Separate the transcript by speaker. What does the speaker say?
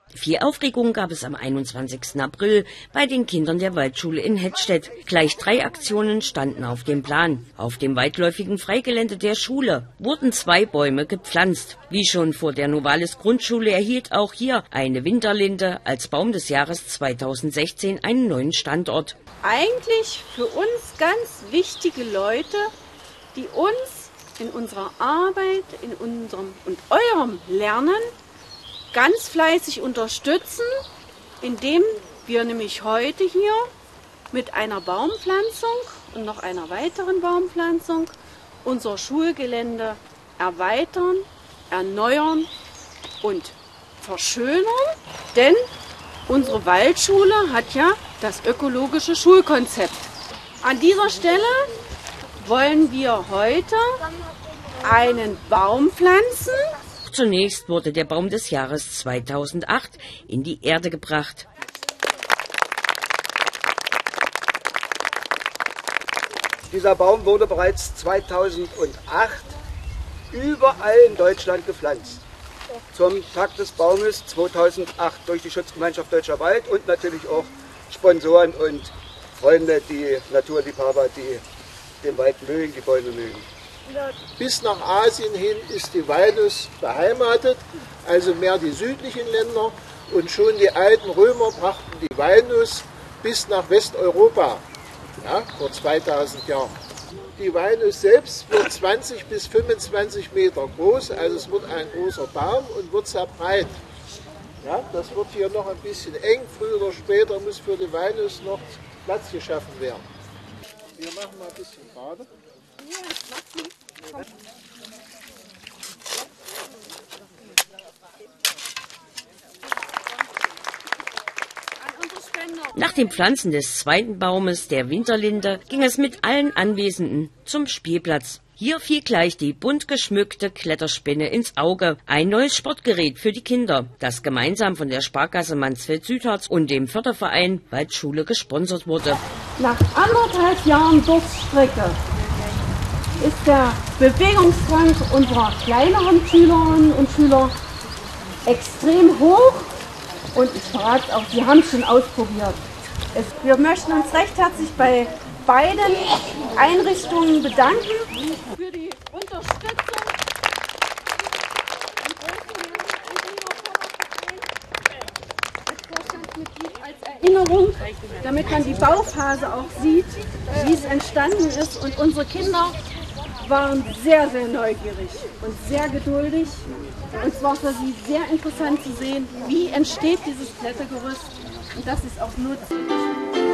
Speaker 1: Viel Aufregung gab es am 21. April bei den Kindern der Waldschule in Hettstedt. Gleich 3 Aktionen standen auf dem Plan. Auf dem weitläufigen Freigelände der Schule wurden 2 Bäume gepflanzt. Wie schon vor der Novalis Grundschule erhielt auch hier eine Winterlinde als Baum des Jahres 2016 einen neuen Standort.
Speaker 2: Eigentlich für uns ganz wichtige Leute, die uns in unserer Arbeit, in unserem und eurem Lernen ganz fleißig unterstützen, indem wir nämlich heute hier mit einer Baumpflanzung und noch einer weiteren Baumpflanzung unser Schulgelände erweitern, erneuern und verschönern. Denn unsere Waldschule hat ja das ökologische Schulkonzept. An dieser Stelle wollen wir heute einen Baum pflanzen.
Speaker 1: Zunächst wurde der Baum des Jahres 2008 in die Erde gebracht.
Speaker 3: Dieser Baum wurde bereits 2008 überall in Deutschland gepflanzt. Zum Tag des Baumes 2008 durch die Schutzgemeinschaft Deutscher Wald und natürlich auch Sponsoren und Freunde, die Naturliebhaber, die den Wald mögen, die Bäume mögen.
Speaker 4: Bis nach Asien hin ist die Walnuss beheimatet, also mehr die südlichen Länder. Und schon die alten Römer brachten die Walnuss bis nach Westeuropa, ja, vor 2000 Jahren. Die Walnuss selbst wird 20 bis 25 Meter groß, also es wird ein großer Baum und wird sehr breit. Ja, das wird hier noch ein bisschen eng, früher oder später muss für die Walnuss noch Platz geschaffen werden. Wir machen mal ein bisschen gerade.
Speaker 1: Nach dem Pflanzen des zweiten Baumes, der Winterlinde, ging es mit allen Anwesenden zum Spielplatz. Hier fiel gleich die bunt geschmückte Kletterspinne ins Auge. Ein neues Sportgerät für die Kinder, das gemeinsam von der Sparkasse Mansfeld-Südharz und dem Förderverein Waldschule gesponsert wurde.
Speaker 2: Nach 1,5 Jahren Durststrecke ist der Bewegungsdrang unserer kleineren Schülerinnen und Schüler extrem hoch. Und ich verrate auch, sie haben es schon ausprobiert. Wir möchten uns recht herzlich bei beiden Einrichtungen bedanken für die Unterstützung. Als Erinnerung, damit man die Bauphase auch sieht, wie es entstanden ist. Und unsere Kinder waren sehr, sehr neugierig und sehr geduldig. Und es war für sie sehr interessant zu sehen, wie entsteht dieses Klettergerüst und dass sie es auch nutzen.